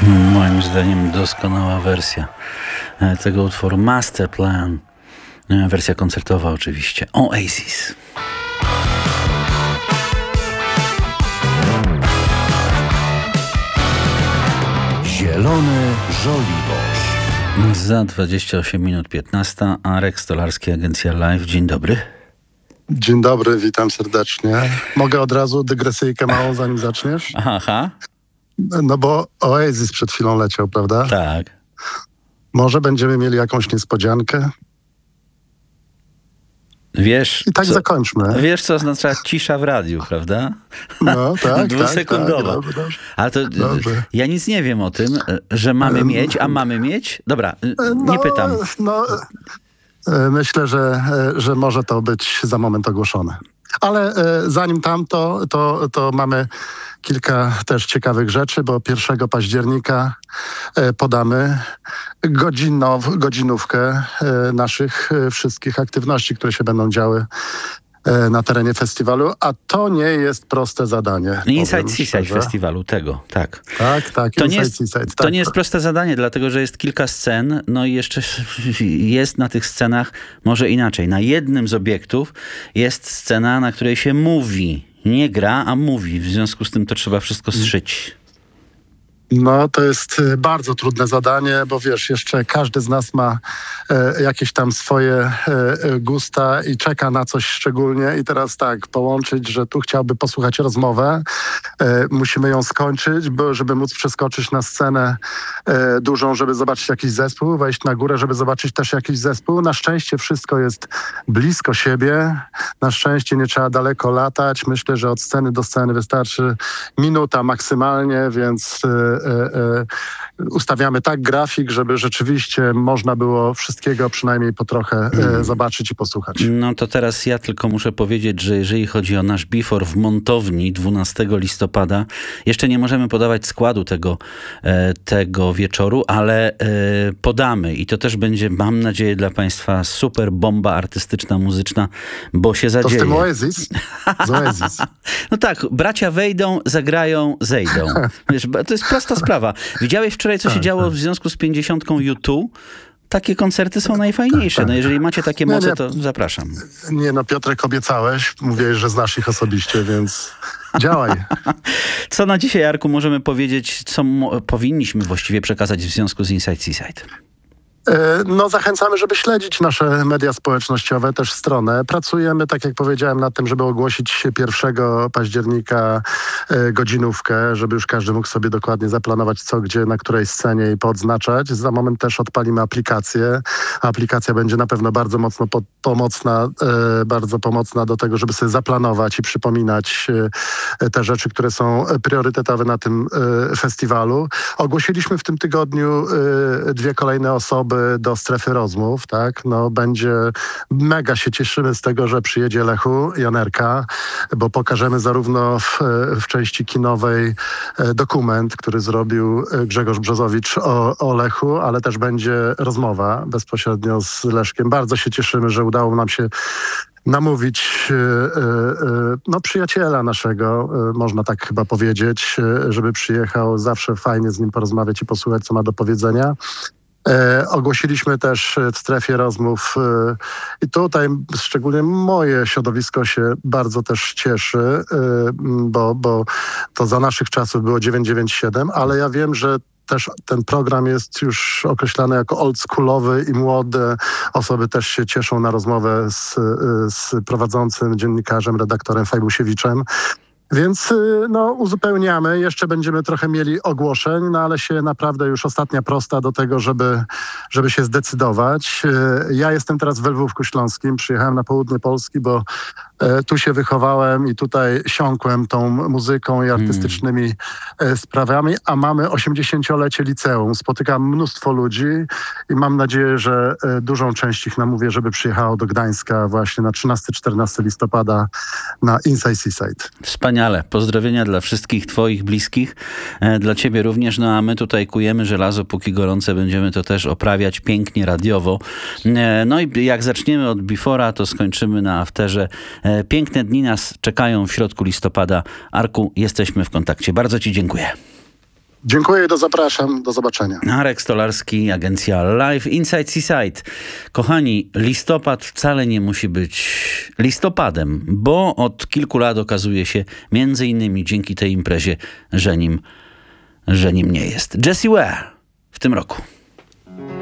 Moim zdaniem doskonała wersja tego utworu Master Plan. Wersja koncertowa oczywiście. Oasis. Zielony Żoliborz. Za 28 minut 15. Arek Stolarski, Agencja Live. Dzień dobry. Dzień dobry, witam serdecznie. Mogę od razu dygresyjkę małą, zanim zaczniesz? Aha. No bo Oasis przed chwilą leciał, prawda? Tak. Może będziemy mieli jakąś niespodziankę? Wiesz, I tak zakończmy. Wiesz, co oznacza cisza w radiu, prawda? No tak, dwusekundowa. Tak, dobrze. Ale to Dobrze. ja nic nie wiem o tym, że mamy mieć, a mamy mieć? Dobra, nie pytam. Myślę, że może to być za moment ogłoszone. Ale zanim tamto, to mamy kilka też ciekawych rzeczy, bo 1 października podamy godzinówkę naszych wszystkich aktywności, które się będą działy na terenie festiwalu, a to nie jest proste zadanie. Inside Seaside Festiwalu, tego, tak. Tak, to to nie jest proste zadanie, dlatego że jest kilka scen, no i jeszcze jest na tych scenach, może inaczej, na jednym z obiektów jest scena, na której się mówi. Nie gra, a mówi. W związku z tym to trzeba wszystko zszyć. No, to jest bardzo trudne zadanie, bo wiesz, jeszcze każdy z nas ma jakieś tam swoje gusta i czeka na coś szczególnie. I teraz tak, połączyć, że tu chciałby posłuchać rozmowę. Musimy ją skończyć, żeby móc przeskoczyć na scenę dużą, żeby zobaczyć jakiś zespół, wejść na górę, żeby zobaczyć też jakiś zespół. Na szczęście wszystko jest blisko siebie. Na szczęście nie trzeba daleko latać. Myślę, że od sceny do sceny wystarczy minuta maksymalnie, więc ustawiamy tak grafik, żeby rzeczywiście można było wszystkiego przynajmniej po trochę zobaczyć i posłuchać. No to teraz ja tylko muszę powiedzieć, że jeżeli chodzi o nasz Before w Montowni 12 listopada, jeszcze nie możemy podawać składu tego wieczoru, ale podamy i to też będzie, mam nadzieję, dla Państwa super bomba artystyczna, muzyczna, bo się zadzieje. To z tym Oasis? Z Oasis. No tak, bracia wejdą, zagrają, zejdą. Wiesz, to jest prosta sprawa. Widziałeś wczoraj, co się działo w związku z 50. U2? Takie koncerty są najfajniejsze. No jeżeli macie takie moce, to zapraszam. Nie no, Piotrek, obiecałeś. Mówiłeś, że znasz ich osobiście, więc działaj. Co na dzisiaj, Arku, możemy powiedzieć, co powinniśmy właściwie przekazać w związku z Inside Seaside? No zachęcamy, żeby śledzić nasze media społecznościowe, też stronę. Pracujemy, tak jak powiedziałem, nad tym, żeby ogłosić 1 października godzinówkę, żeby już każdy mógł sobie dokładnie zaplanować co, gdzie, na której scenie i podznaczać. Za moment też odpalimy aplikację. Aplikacja będzie na pewno bardzo mocno pomocna do tego, żeby sobie zaplanować i przypominać te rzeczy, które są priorytetowe na tym festiwalu. Ogłosiliśmy w tym tygodniu 2 kolejne osoby do strefy rozmów, tak? No mega się cieszymy z tego, że przyjedzie Lechu Janerka, bo pokażemy zarówno w części kinowej dokument, który zrobił Grzegorz Brzozowicz o Lechu, ale też będzie rozmowa bezpośrednio z Leszkiem. Bardzo się cieszymy, że udało nam się namówić przyjaciela naszego, można tak chyba powiedzieć, żeby przyjechał. Zawsze fajnie z nim porozmawiać i posłuchać, co ma do powiedzenia. Ogłosiliśmy też w strefie rozmów i tutaj szczególnie moje środowisko się bardzo też cieszy, bo to za naszych czasów było 997, ale ja wiem, że też ten program jest już określany jako oldschoolowy i młode osoby też się cieszą na rozmowę z prowadzącym dziennikarzem, redaktorem Fajbusiewiczem. Więc uzupełniamy. Jeszcze będziemy trochę mieli ogłoszeń, ale się naprawdę już ostatnia prosta do tego, żeby się zdecydować. Ja jestem teraz w Lwówku Śląskim. Przyjechałem na południe Polski, bo tu się wychowałem i tutaj siąkłem tą muzyką i artystycznymi sprawami, a mamy 80-lecie liceum. Spotykam mnóstwo ludzi i mam nadzieję, że dużą część ich namówię, żeby przyjechało do Gdańska właśnie na 13-14 listopada na Inside Seaside. Wspaniale. Pozdrowienia dla wszystkich twoich bliskich, dla ciebie również, no a my tutaj kujemy żelazo, póki gorące, będziemy to też oprawiać pięknie radiowo. No i jak zaczniemy od Before'a, to skończymy na afterze. Piękne dni nas czekają w środku listopada. Arku, jesteśmy w kontakcie. Bardzo ci dziękuję. Dziękuję i zapraszam. Do zobaczenia. Arek Stolarski, agencja Live Inside Seaside. Kochani, listopad wcale nie musi być listopadem, bo od kilku lat okazuje się, między innymi dzięki tej imprezie, że nim nie jest. Jessie Ware w tym roku.